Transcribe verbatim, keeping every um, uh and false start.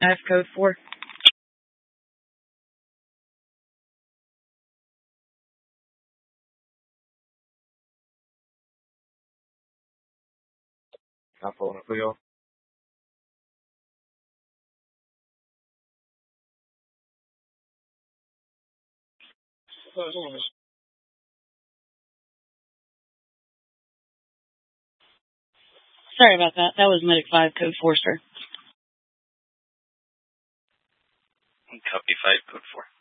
F code four. Apple and Cleo. Sorry about that. That was Medic five, code four, sir. Copy five, code four.